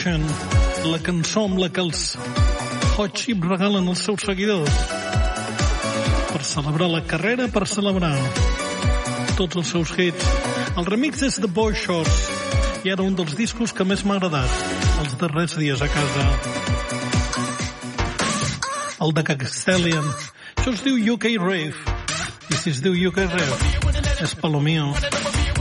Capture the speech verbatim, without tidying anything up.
Revolution, la cançó amb la que els Hot Chip regalen als seus seguidors per celebrar la carrera, per celebrar tots els seus hits. El remix és The Boy Shorts i era un dels discos que més m'ha agradat els darrers dies a casa. El de Castellian. Això es diu U K Rave. I si es diu U K Rave, és palo mío.